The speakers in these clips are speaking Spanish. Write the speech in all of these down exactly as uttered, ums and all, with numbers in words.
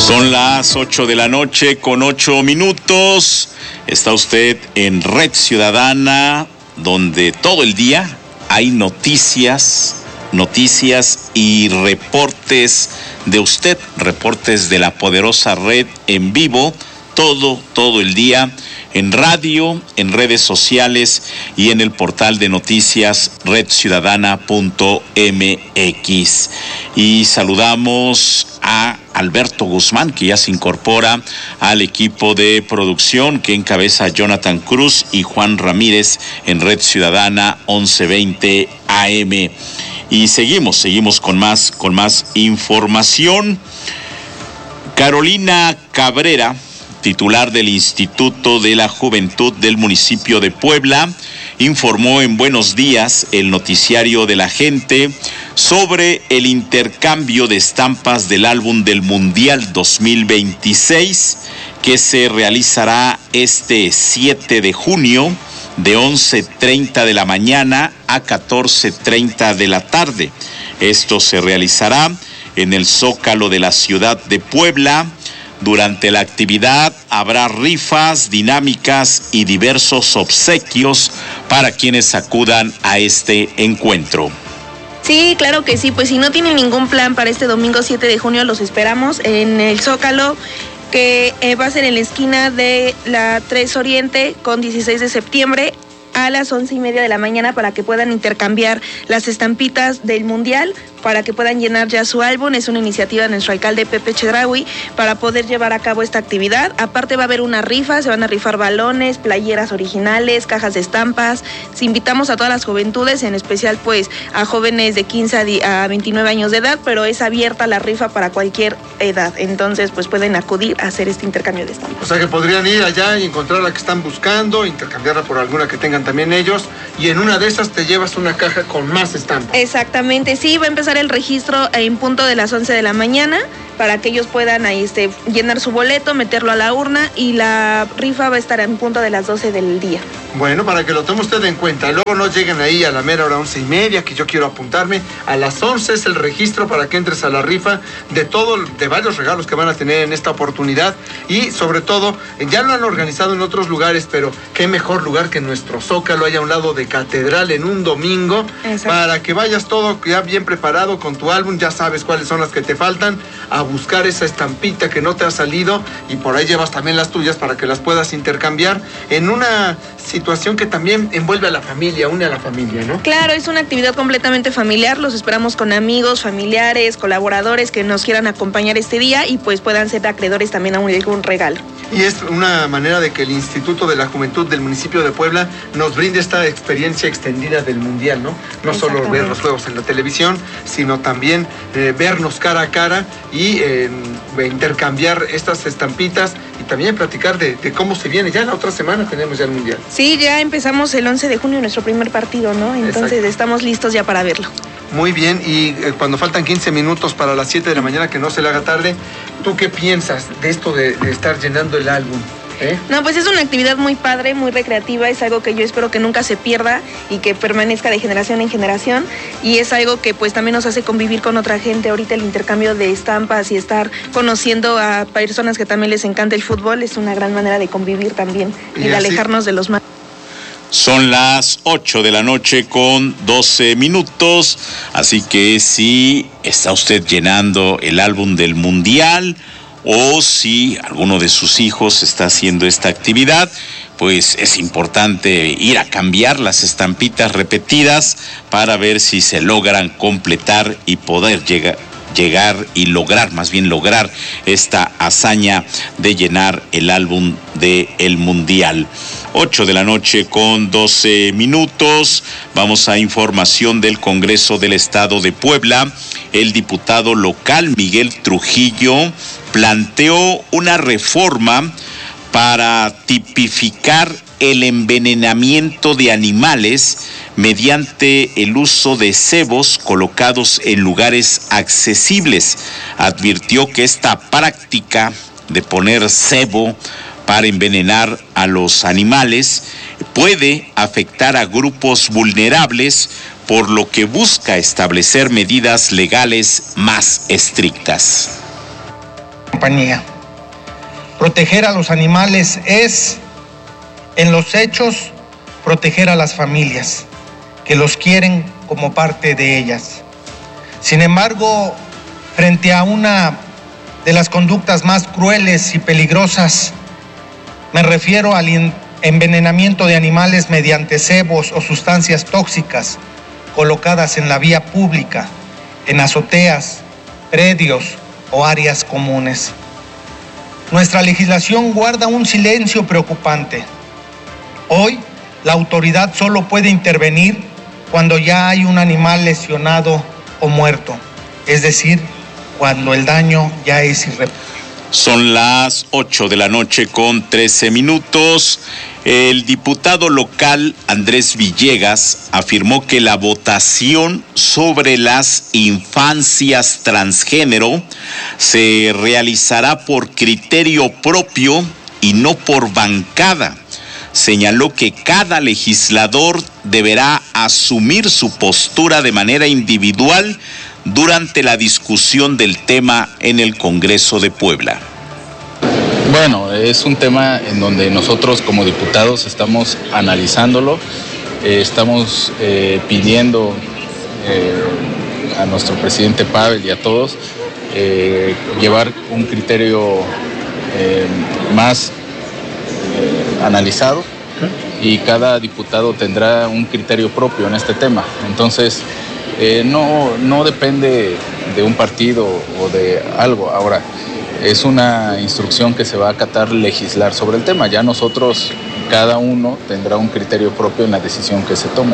Son las ocho de la noche con ocho minutos. Está usted en Red Ciudadana, donde todo el día hay noticias, noticias y reportes de usted, reportes de la poderosa red en vivo, todo, todo el día, en radio, en redes sociales y en el portal de noticias red ciudadana punto m x. Y saludamos a Alberto Guzmán, que ya se incorpora al equipo de producción que encabeza Jonathan Cruz y Juan Ramírez en Red Ciudadana once veinte A M. Y seguimos, seguimos con más, con más información. Carolina Cabrera, titular del Instituto de la Juventud del municipio de Puebla, informó en Buenos Días, el noticiario de la gente, sobre el intercambio de estampas del álbum del Mundial dos mil veintiséis, que se realizará este siete de junio, de once treinta de la mañana a catorce treinta de la tarde. Esto se realizará en el Zócalo de la ciudad de Puebla. Durante la actividad habrá rifas, dinámicas y diversos obsequios para quienes acudan a este encuentro. Sí, claro que sí, pues si no tienen ningún plan para este domingo siete de junio, los esperamos en el Zócalo, que eh, va a ser en la esquina de la tres Oriente con dieciséis de septiembre a las once y media de la mañana, para que puedan intercambiar las estampitas del Mundial, para que puedan llenar ya su álbum. Es una iniciativa de nuestro alcalde Pepe Chedraui para poder llevar a cabo esta actividad. Aparte va a haber una rifa, se van a rifar balones, playeras originales, cajas de estampas. Si invitamos a todas las juventudes, en especial pues a jóvenes de quince a veintinueve años de edad, pero es abierta la rifa para cualquier edad. Entonces pues pueden acudir a hacer este intercambio de estampas. O sea que podrían ir allá y encontrar la que están buscando, intercambiarla por alguna que tengan también ellos, y en una de esas te llevas una caja con más estampas. Exactamente, sí, va a empezar el registro en punto de las once de la mañana para que ellos puedan ahí este, llenar su boleto, meterlo a la urna, y la rifa va a estar en punto de las doce del día. Bueno, para que lo tome usted en cuenta. Luego no lleguen ahí a la mera hora once y media, que yo quiero apuntarme. A las once es el registro para que entres a la rifa de todo, de varios regalos que van a tener en esta oportunidad. Y sobre todo, ya lo han organizado en otros lugares, pero qué mejor lugar que nuestro Zócalo, allá a un lado de Catedral, en un domingo. Exacto. Para que vayas todo ya bien preparado con tu álbum, ya sabes cuáles son las que te faltan, a buscar esa estampita que no te ha salido, y por ahí llevas también las tuyas para que las puedas intercambiar en una situación que también envuelve a la familia, une a la familia, ¿no? Claro, es una actividad completamente familiar. Los esperamos con amigos, familiares, colaboradores que nos quieran acompañar este día y pues puedan ser acreedores también a un, algún regalo. Y es una manera de que el Instituto de la Juventud del municipio de Puebla nos brinde esta experiencia extendida del Mundial, ¿no? No solo ver los juegos en la televisión, sino también eh, vernos cara a cara y eh, intercambiar estas estampitas, y también platicar de, de cómo se viene. Ya la otra semana tenemos ya el Mundial. Sí, ya empezamos el once de junio nuestro primer partido, ¿no? Entonces Exacto. Estamos listos ya para verlo. Muy bien, y eh, cuando faltan quince minutos para las siete de la mañana, que no se le haga tarde, ¿tú qué piensas de esto de, de estar llenando el álbum? ¿Eh? No, pues es una actividad muy padre, muy recreativa, es algo que yo espero que nunca se pierda y que permanezca de generación en generación, y es algo que pues también nos hace convivir con otra gente. Ahorita el intercambio de estampas y estar conociendo a personas que también les encanta el fútbol es una gran manera de convivir también y, y de así alejarnos de los más. Son las ocho de la noche con doce minutos, así que si está usted llenando el álbum del Mundial, o si alguno de sus hijos está haciendo esta actividad, pues es importante ir a cambiar las estampitas repetidas para ver si se logran completar y poder llegar, llegar y lograr, más bien lograr esta hazaña de llenar el álbum del Mundial. ocho de la noche con doce minutos. Vamos a información del Congreso del Estado de Puebla. El diputado local Miguel Trujillo planteó una reforma para tipificar el envenenamiento de animales mediante el uso de cebos colocados en lugares accesibles. Advirtió que esta práctica de poner cebo para envenenar a los animales puede afectar a grupos vulnerables, por lo que busca establecer medidas legales más estrictas. compañía. Proteger a los animales es, en los hechos, proteger a las familias que los quieren como parte de ellas. Sin embargo, frente a una de las conductas más crueles y peligrosas, me refiero al envenenamiento de animales mediante cebos o sustancias tóxicas colocadas en la vía pública, en azoteas, predios o áreas comunes. Nuestra legislación guarda un silencio preocupante. Hoy, la autoridad solo puede intervenir cuando ya hay un animal lesionado o muerto, es decir, cuando el daño ya es irreparable. Son las ocho de la noche con trece minutos. El diputado local Andrés Villegas afirmó que la votación sobre las infancias transgénero se realizará por criterio propio y no por bancada. Señaló que cada legislador deberá asumir su postura de manera individual durante la discusión del tema en el Congreso de Puebla. Bueno, es un tema en donde nosotros como diputados estamos analizándolo, eh, estamos eh, pidiendo eh, a nuestro presidente Pavel y a todos eh, llevar un criterio eh, más eh, analizado, y cada diputado tendrá un criterio propio en este tema. Entonces, eh, no, no depende de un partido o de algo. Ahora, es una instrucción que se va a acatar legislar sobre el tema. Ya nosotros, cada uno tendrá un criterio propio en la decisión que se tome.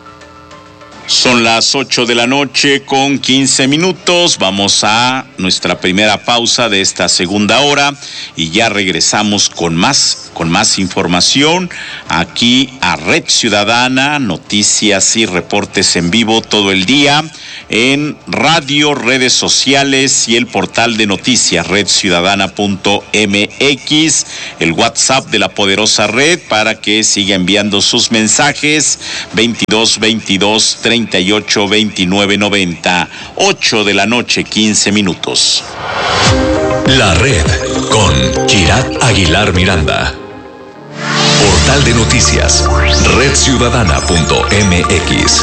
Son las ocho de la noche con quince minutos. Vamos a nuestra primera pausa de esta segunda hora y ya regresamos con más, con más información aquí a Red Ciudadana, noticias y reportes en vivo todo el día en radio, redes sociales y el portal de noticias red ciudadana punto m x, el WhatsApp de la poderosa red para que siga enviando sus mensajes veintidós veintidós treinta y ocho veintinueve noventa, ocho de la noche quince minutos. La red con Kirat Aguilar Miranda. Portal de noticias red ciudadana punto m x.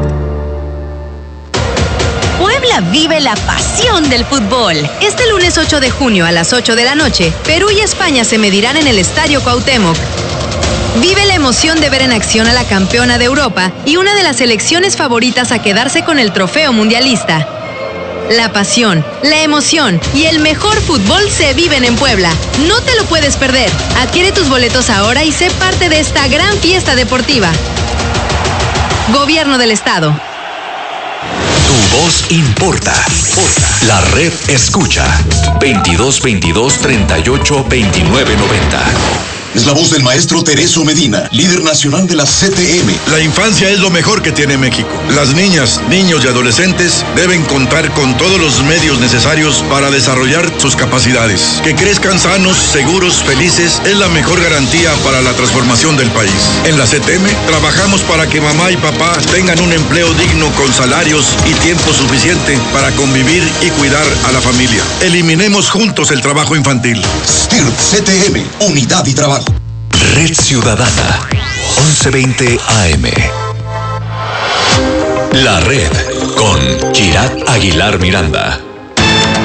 Puebla vive la pasión del fútbol. Este lunes ocho de junio a las ocho de la noche, Perú y España se medirán en el Estadio Cuauhtémoc. Vive la emoción de ver en acción a la campeona de Europa y una de las selecciones favoritas a quedarse con el trofeo mundialista. La pasión, la emoción y el mejor fútbol se viven en Puebla. No te lo puedes perder. Adquiere tus boletos ahora y sé parte de esta gran fiesta deportiva. Gobierno del Estado. Tu voz importa. La red escucha. veintidós veintidós treinta y ocho veintinueve noventa. Es la voz del maestro Tereso Medina, líder nacional de la C T M. La infancia es lo mejor que tiene México. Las niñas, niños y adolescentes deben contar con todos los medios necesarios para desarrollar sus capacidades. Que crezcan sanos, seguros, felices es la mejor garantía para la transformación del país. En la C T M trabajamos para que mamá y papá tengan un empleo digno con salarios y tiempo suficiente para convivir y cuidar a la familia. Eliminemos juntos el trabajo infantil. S T I R P C T M, unidad y trabajo. Red Ciudadana, once veinte A M. La red con Kirat Aguilar Miranda.